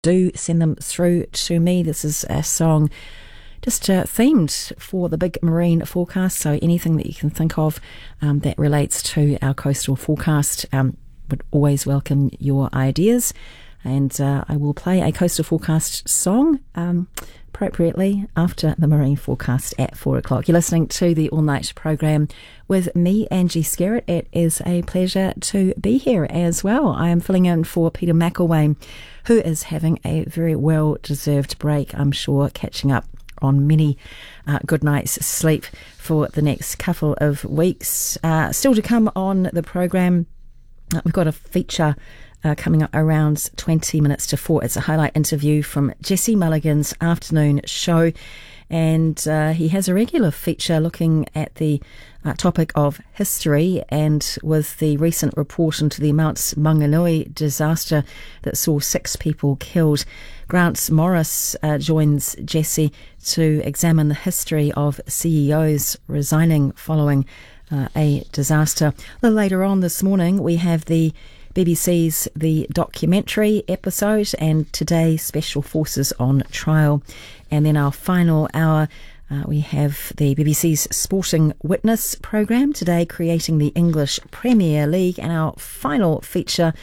do send them through to me. This is a song just themed for the big marine forecast, so anything that you can think of that relates to our coastal forecast, would always welcome your ideas. And I will play a coastal forecast song appropriately after the marine forecast at 4 o'clock. You're listening to the All Night program with me, Angie Skerritt. It is a pleasure to be here as well. I am filling in for Peter McElwain, who is having a very well-deserved break, I'm sure, catching up on many good nights sleep for the next couple of weeks. Still to come on the program, we've got a feature coming up around 20 minutes to 4. It's a highlight interview from Jesse Mulligan's afternoon show, and he has a regular feature looking at the topic of history, and with the recent report into the Mount Maunganui disaster that saw 6 people killed, Grant Morris joins Jesse to examine the history of CEOs resigning following a disaster. A little later on this morning, we have the BBC's The Documentary episode, and today Special Forces on Trial. And then our final hour, we have the BBC's Sporting Witness programme, today creating the English Premier League. And our final feature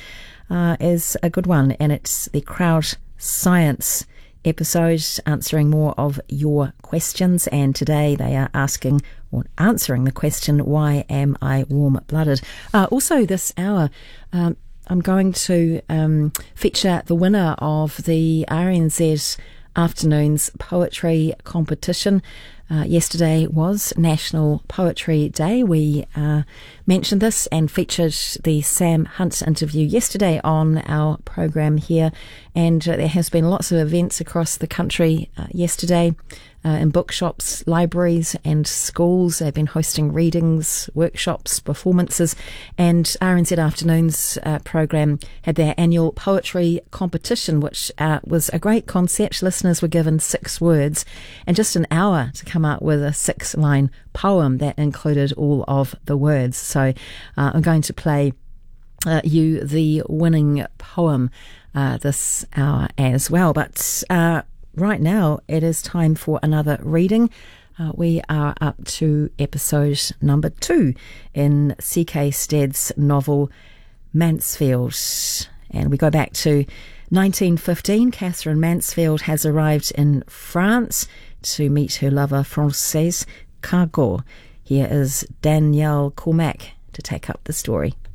is a good one, and it's the Crowd Science episode, answering more of your questions. And today they are asking or answering the question, why am I warm-blooded? Also this hour, I'm going to feature the winner of the RNZ Afternoons Poetry Competition. Yesterday was National Poetry Day. We mentioned this and featured the Sam Hunt interview yesterday on our program here, and there has been lots of events across the country yesterday in bookshops, libraries and schools. They've been hosting readings, workshops, performances, and RNZ Afternoons program had their annual poetry competition, which was a great concept. Listeners were given 6 words and just an hour to come up with a 6-line poem that included all of the words. So I'm going to play you the winning poem this hour as well. But right now it is time for another reading. We are up to episode number 2 in C.K. Stead's novel Mansfield, and we go back to 1915. Catherine Mansfield has arrived in France to meet her lover Frances Cargo. Here is Danielle Cormack to take up the story.